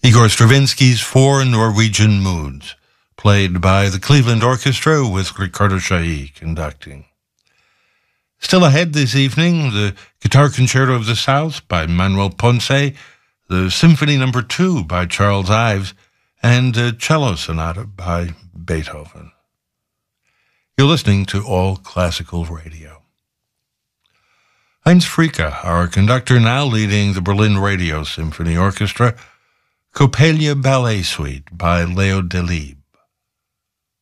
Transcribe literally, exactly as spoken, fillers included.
Igor Stravinsky's Four Norwegian Moods, played by the Cleveland Orchestra with Ricardo Chailly conducting. Still ahead this evening, the Guitar Concerto of the South by Manuel Ponce, the Symphony Number Two by Charles Ives, and a Cello Sonata by Beethoven. You're listening to All Classical Radio. Heinz Fricke, our conductor, now leading the Berlin Radio Symphony Orchestra, Coppelia Ballet Suite by Leo Delibes.